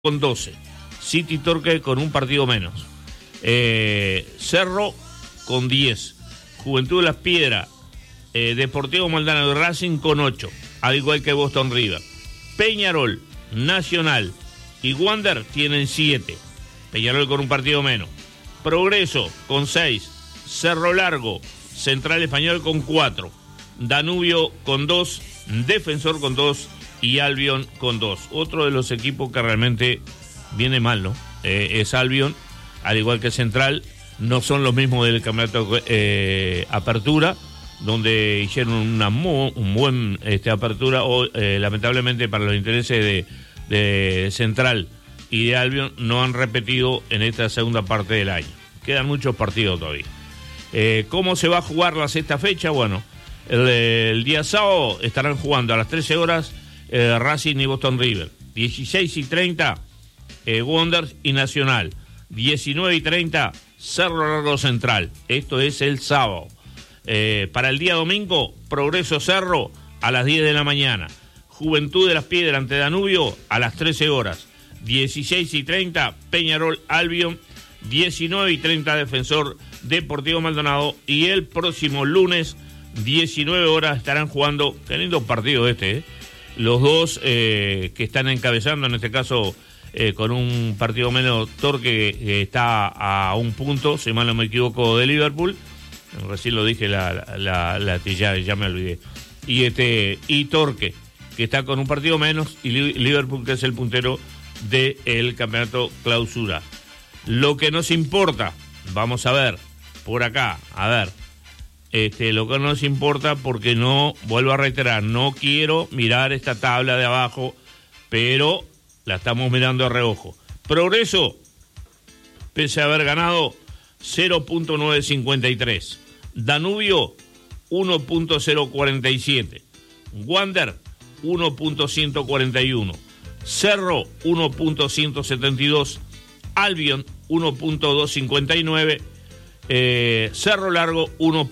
con 12. City Torque con un partido menos. Cerro con 10. Juventud de las Piedras, Deportivo Maldonado y Racing con 8, al igual que Boston River. Peñarol, Nacional y Wander tienen 7. Peñarol con un partido menos. Progreso con 6. Cerro Largo, Central Español con 4. Danubio con 2. Defensor con 2. Y Albion con 2. Otro de los equipos que realmente viene mal, ¿no? Es Albion, al igual que Central. No son los mismos del campeonato Apertura, donde hicieron un buen Apertura. Lamentablemente para los intereses de Central y de Albion no han repetido en esta segunda parte del año. Quedan muchos partidos todavía. ¿Cómo se va a jugar la sexta fecha? Bueno, el día sábado estarán jugando a las 13 horas Racing y Boston River. 16:30 Wanderers y Nacional. 19:30 Cerro Largo Central. Esto es el sábado. Para el día domingo, Progreso Cerro a las 10 de la mañana. Juventud de las Piedras ante Danubio a las 13 horas. 16:30 Peñarol Albion. 19:30 Defensor Deportivo Maldonado. Y el próximo lunes, 19 horas, estarán jugando, teniendo partido los dos que están encabezando, en este caso con un partido menos, Torque, que está a un punto, si mal no me equivoco, de Liverpool. Recién lo dije, ya me olvidé. Y Torque, que está con un partido menos, y Liverpool, que es el puntero del campeonato Clausura. Lo que nos importa, vamos a ver, por acá, lo que nos importa, porque no, vuelvo a reiterar, no quiero mirar esta tabla de abajo, pero la estamos mirando a reojo. Progreso, pese a haber ganado, 0.953. Danubio, 1.047. Wander, 1.141. Cerro, 1.172. Albion, 1.259. Cerro Largo,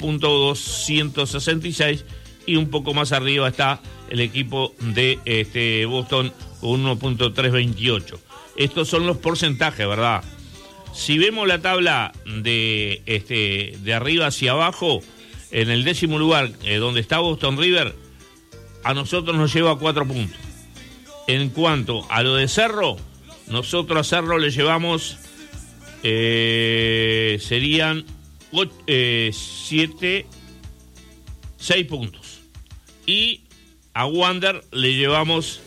1.266. Y un poco más arriba está el equipo de Boston con 1.328. Estos son los porcentajes, ¿verdad? Si vemos la tabla de arriba hacia abajo, en el 10º lugar, donde está Boston River, a nosotros nos lleva 4 puntos. En cuanto a lo de Cerro, nosotros a Cerro le llevamos, serían 6 puntos. Y a Wander le llevamos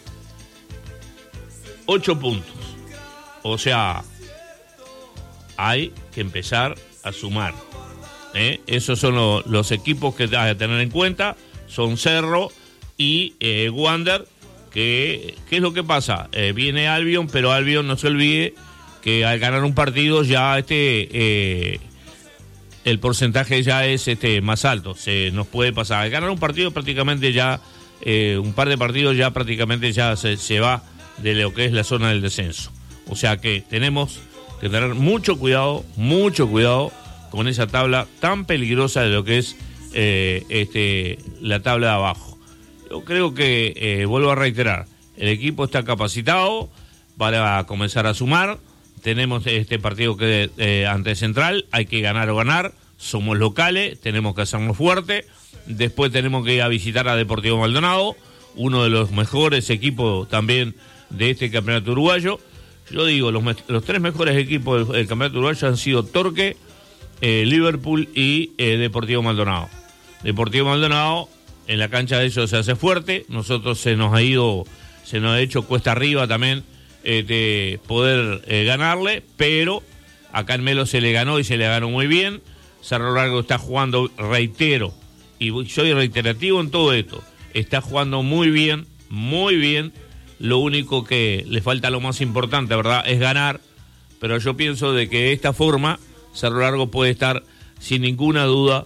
8 puntos. O sea, hay que empezar a sumar. Esos son los equipos que hay que tener en cuenta. Son Cerro y Wander. ¿Qué es lo que pasa? Viene Albion, pero Albion, no se olvide que al ganar un partido ya el porcentaje ya es más alto. Se nos puede pasar. Al ganar un partido prácticamente ya, un par de partidos ya prácticamente ya se va de lo que es la zona del descenso. O sea que tenemos que tener mucho cuidado con esa tabla tan peligrosa de lo que es la tabla de abajo. Yo creo que, vuelvo a reiterar, el equipo está capacitado para comenzar a sumar. Tenemos este partido que ante Central, hay que ganar o ganar. Somos locales, tenemos que hacernos fuerte. Después tenemos que ir a visitar a Deportivo Maldonado, uno de los mejores equipos también de este campeonato uruguayo. Yo digo, los 3 mejores equipos del campeonato uruguayo han sido Torque, Liverpool y Deportivo Maldonado. Deportivo Maldonado, en la cancha de ellos se hace fuerte. Nosotros se nos ha hecho cuesta arriba también poder ganarle, pero acá en Melo se le ganó y se le ganó muy bien. Cerro Largo está jugando, reitero, y soy reiterativo en todo esto, está jugando muy bien. Lo único que le falta, lo más importante, ¿verdad?, es ganar. Pero yo pienso de que de esta forma Cerro Largo puede estar sin ninguna duda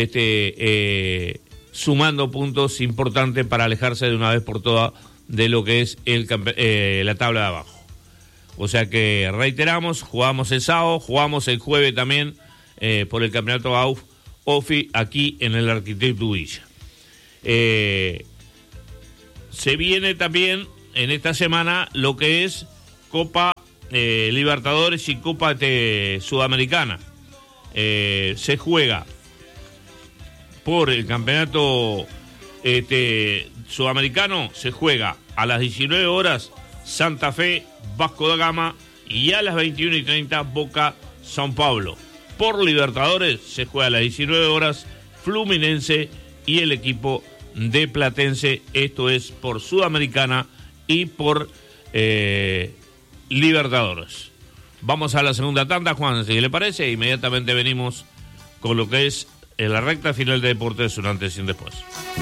sumando puntos importantes para alejarse de una vez por todas de lo que es la tabla de abajo. O sea que reiteramos, jugamos el sábado, jugamos el jueves también por el campeonato AUF-OFI aquí en el Arquitecto Villa. Se viene también en esta semana lo que es Copa Libertadores y Copa Sudamericana. Se juega por el campeonato sudamericano, se juega a las 19 horas Santa Fe, Vasco da Gama, y a las 21:30 Boca, São Paulo. Por Libertadores se juega a las 19 horas Fluminense y el equipo de Platense. Esto es por Sudamericana y por Libertadores. Vamos a la segunda tanda, Juan, si le parece. Inmediatamente venimos con lo que es la recta final de Deportes, un antes y un después.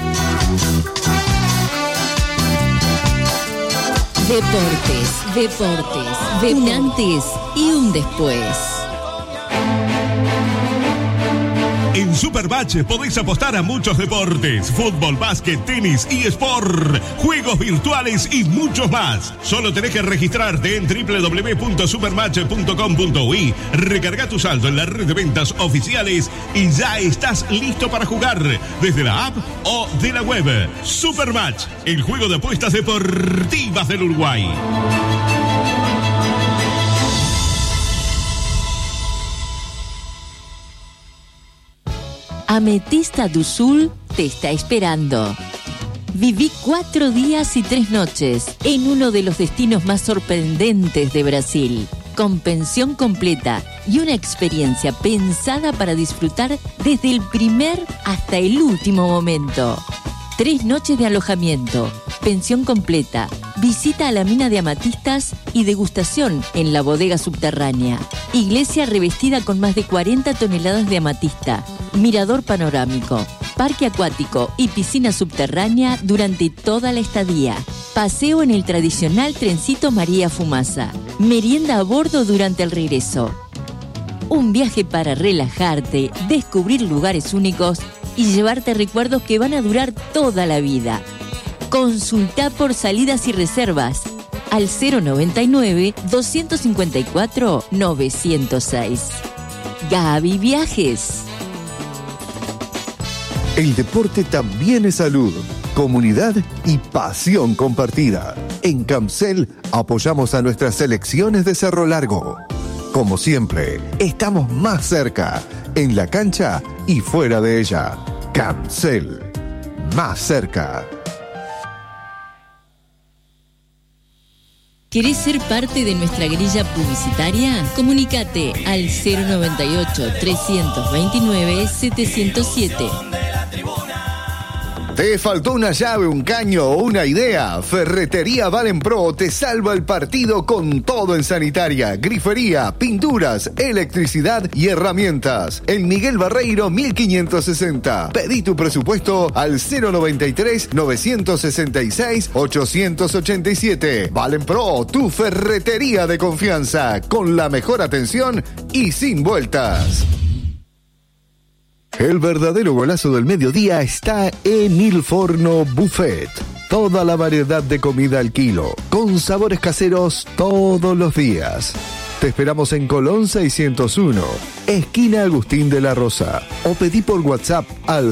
Deportes, un antes y un después. En Supermatch podéis apostar a muchos deportes: fútbol, básquet, tenis, eSport, juegos virtuales y muchos más. Solo tenés que registrarte en www.supermatch.com.uy, recarga tu saldo en la red de ventas oficiales y ya estás listo para jugar desde la app o de la web. Supermatch, el juego de apuestas deportivas del Uruguay. Ametista do Sul te está esperando. Viví 4 días y 3 noches en uno de los destinos más sorprendentes de Brasil, con pensión completa y una experiencia pensada para disfrutar desde el primer hasta el último momento. 3 noches de alojamiento, pensión completa, visita a la mina de amatistas y degustación en la bodega subterránea. Iglesia revestida con más de 40 toneladas de amatista. Mirador panorámico, parque acuático y piscina subterránea durante toda la estadía. Paseo en el tradicional trencito María Fumaza. Merienda a bordo durante el regreso. Un viaje para relajarte, descubrir lugares únicos y llevarte recuerdos que van a durar toda la vida. Consulta por salidas y reservas al 099-254-906. Gaby Viajes. El deporte también es salud, comunidad y pasión compartida. En Camcel apoyamos a nuestras selecciones de Cerro Largo. Como siempre, estamos más cerca, en la cancha y fuera de ella. Camcel, más cerca. ¿Querés ser parte de nuestra grilla publicitaria? Comunicate al 098-329-707. ¿Te faltó una llave, un caño o una idea? Ferretería Valenpro te salva el partido con todo en sanitaria, grifería, pinturas, electricidad y herramientas. En Miguel Barreiro 1560. Pedí tu presupuesto al 093-966-887. Valenpro, tu ferretería de confianza, con la mejor atención y sin vueltas. El verdadero golazo del mediodía está en Il Forno Buffet. Toda la variedad de comida al kilo, con sabores caseros todos los días. Te esperamos en Colón 601, esquina Agustín de la Rosa. O pedí por WhatsApp al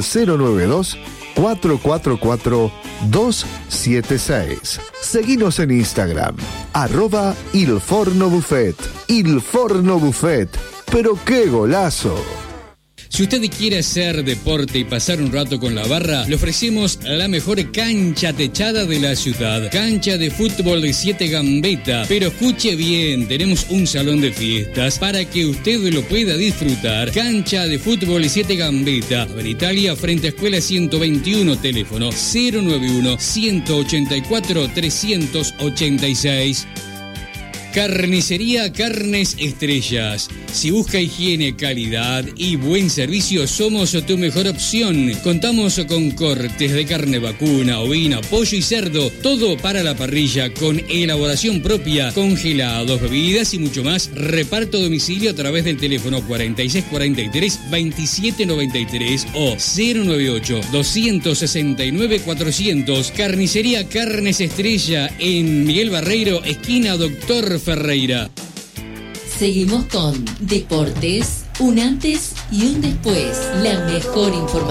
092-444-276. Seguinos en Instagram, @Il Forno Buffet. Il Forno Buffet. ¡Pero qué golazo! Si usted quiere hacer deporte y pasar un rato con la barra, le ofrecemos la mejor cancha techada de la ciudad. Cancha de fútbol de 7 Gambetta. Pero escuche bien, tenemos un salón de fiestas para que usted lo pueda disfrutar. Cancha de fútbol de 7 Gambetta. En Italia, frente a Escuela 121, teléfono 091-184-386. Carnicería Carnes Estrellas. Si busca higiene, calidad y buen servicio, somos tu mejor opción. Contamos con cortes de carne vacuna, ovina, pollo y cerdo. Todo para la parrilla, con elaboración propia, congelados, bebidas y mucho más. Reparto a domicilio a través del teléfono 4643-2793 o 098-269-400. Carnicería Carnes Estrella en Miguel Barreiro, esquina Doctor Ferreira. Seguimos con Deportes, un antes y un después. La mejor información.